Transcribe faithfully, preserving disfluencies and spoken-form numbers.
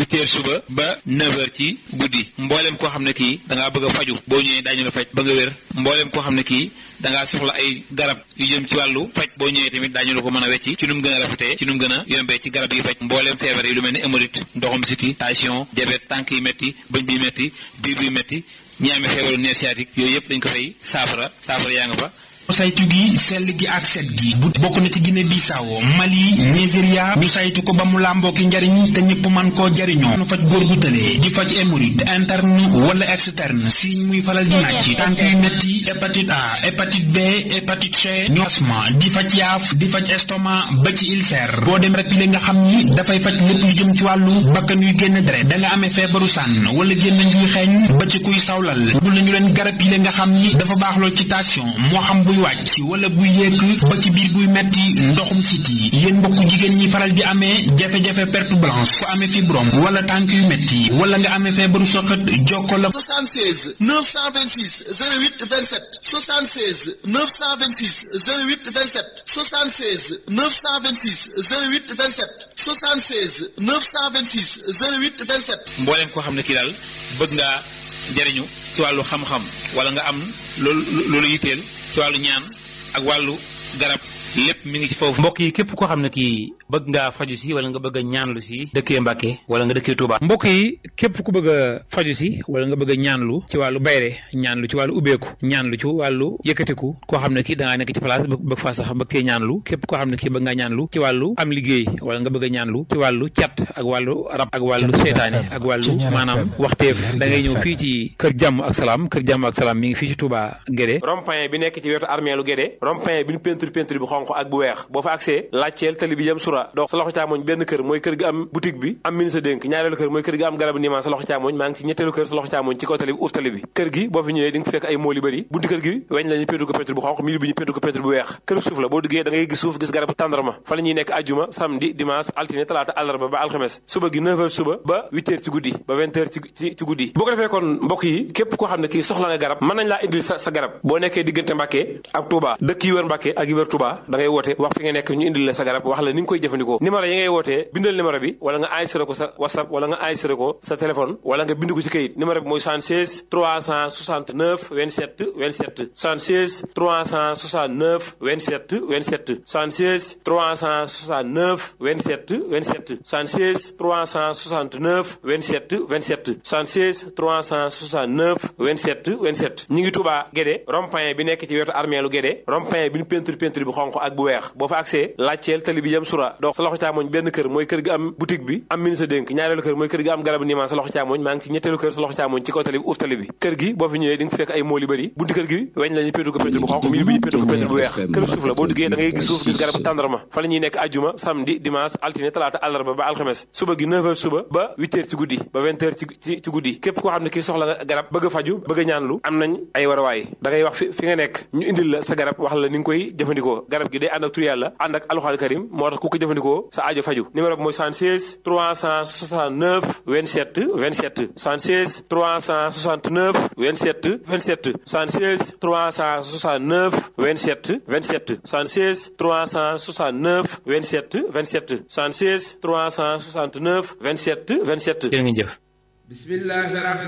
huit heures suba ba neuf heures ci guddi. mboolem koo xam ne kii da ngaa bëgg a faju boo ñëwee daañu la faj ba nga wér. mboolem koo xam ne kii da ngaa soxla ay garab yu jëm ci wàllu faj boo ñëwee tamit daañu la ko mën a wecci ci nu mu gën a rafetee ci nu mu gën a yombee ci garab yi faj mboolem feebar yi lu mel ni hémorroïde ndoxum siti tension diabète tànk yi métti bëñ bi métti biir bi métti ñi amee feebaru nerf sciatique yooyu yëpp dañ ko fay saafara saafara yaa nga fa. saytu gi sell gi ak set gi bu bokk na ci Guinée Bissau Mali Nigeria ñu saytu ko ba mu làmboo ki njariñ te ñëpp man koo jariñoo nu faj góor gu tëlee di faj hémorroïde interne wala externe si muy faral di nàcc tànk yu metti hépatite A hépatite B hépatite C ñu asma di faj yaaf di faj estomac ba ci ulcère boo dem rek li nga xam ni dafay faj lépp lu jëm ci wàllu bakkan yuy génn deret da nga amee feebaru sànn wala génn njuy xeeñ ba ci kuy sawlal bu lañu leen garab yi nga xam ni dafa baax lool ci tension moo xam buy wàcc wala buy yéeg ba ci biir buy metti ndoxum siti yéen mbokk jigéen ñi faral di amee jafe-jafe perte blanche ku amee fibrome wala tànk yu metti wala nga amee feebaru soxat jokko la soixante-seize neuf cent vingt-six zéro huit vingt-sept soixante-seize neuf cent vingt-six zéro huit vingt-sept soixante-seize neuf cent vingt-six zéro huit vingt-sept soixante-seize neuf cent vingt-six zéro huit vingt-sept. mbooleem koo xam ne kii daal bëgg ngaa jariñu ci wàllu xam-xam wala nga am loolu loolu yitteel ci wàllu ñaan ak wàllu garab lépp mi ngi ci foofu. mbokk yi képp koo xam ne kii bëgg ngaa faju si wala nga bëgg a ñaanlu si dëkkee Mbàkke wala nga dëkkee Touba. mbokk yi képp ku bëgg a faju si wala nga bëgg a ñaanlu ci wàllu bayre ñaanlu ci wàllu ubbeeku ñaanlu ci wàllu yëkkatiku koo xam ne kii da ngaa nekk ci place bëgg faa sax bëgg cee ñaanlu képp koo xam ne kii bëgg ngaa ñaanlu ci wàllu am liggéey wala nga bëgg a ñaanlu ci wàllu cat ak wàllu rab ak wàllu seytaane ak wàllu maanaam waxteef da ngay ñëw fii ci kër jàmm ak salaam kër jàmm ak salaam mi ngi fii ci Touba Guédé rond-point bi nekk ci wetu armeelu Guédé rond-point bi ñu peinture peinture bi xonq ak bu weex boo fa accès laajteel tali bi jëm sura dox sa loxo càmmoñ benn kër mooy kër gi am boutique bi am ministre dénk ñaareelu kër mooy kër gi am garabu niimaan sa loxo càmmoñ maa ngi ci ñetteelu kër sa loxo càmmoñ ci kaw tali bi uuf tali bi kër gi boo fi ñëwee di nga fekk ay mool yu bëri bunti kër gi weñ la ñu peinture ko peinture bu xonq mil bi ñu peinture ko peinture bu weex kër suuf la boo duggee da ngay gis suuf gis garabu tàndarma fa la ñuy nekk ajjuma samedi dimanche altine talaata àllarba ba alxames suba gi neuf heures suba ba huit heures ci guddi ba vingt heures ci ci guddi boo ko defee kon mbokk yi képp koo xam ne kii soxla nga garab mën nañ laa indil sa sa garab boo nekkee diggante Mbàkke ak Touba dëkk yi wër Mbàkke ak yi wër Touba da ngay woote wax fi nga nekk ñu indil la sa garab wax la ni nga koy jëfandikoo numéro yi ngay wootee bindal numéro bi wala nga enregistré ko sa WhatsApp wala nga enregistré ko sa téléphone wala nga bind ko ci kayit numéro bi mooy soixante-seize trois cent soixante-neuf vingt-sept vingt-sept soixante-seize trois cent soixante-neuf vingt-sept vingt-sept soixante-seize trois cent soixante-neuf vingt-sept vingt-sept soixante-seize trois cent soixante-neuf vingt-sept vingt-sept soixante-seize trois cent soixante-neuf vingt-sept vingt-sept ñi ngi Touba Guédé rond-point bi nekk ci wetu armeelu Guédé rond-point bi ñu peinture peinture bi xonq ak bu weex boo fa accès laajteel tali bi jëm sura dox sa loxo càmmoñ benn kër mooy kër gi am boutique bi am ministre dénk ñaareelu kër mooy kër gi am garabu niimaan sa loxo càmmoñ maa ngi ci ñetteelu kër sa loxo càmmoñ ci kaw tali bi uuf tali bi kër gi boo fi ñëwee di nga fekk ay mool yu bëri bunti kër gi weñ la ñu peinture ko peinture bu xonq mil bi ñu peinture ko peinture bu weex kër suuf la boo duggee da ngay gis suuf gis garabu tàndarma fa la ñuy nekk ajjuma samedi dimanche altine talaata àllarba ba alxames suba gi neuf heures suba ba huit heures ci guddi ba vingt heures ci ci guddi képp koo xam ne kii soxla nga garab bëgg a faju bëgg a ñaanlu am nañ ay warawaay da ngay wax fi fi nga nekk ñu indil la sa garab wax la ni nga koy jëfandikoo garab gi day ànd ak tur yàlla ànd ak alxuraan karim moo tax ku ko jëfandikoo sa aajo faju numéro bi mooy soixante-seize trois cent soixante-neuf vingt-sept vingt-sept soixante-seize trois cent soixante-neuf vingt-sept vingt-sept soixante-seize trois cent soixante-neuf vingt-sept vingt-sept soixante-seize trois cent soixante-neuf vingt-sept vingt-sept soixante-seize trois cent soixante-neuf vingt-sept vingt-sept jërë ngeen jëf. bismillah.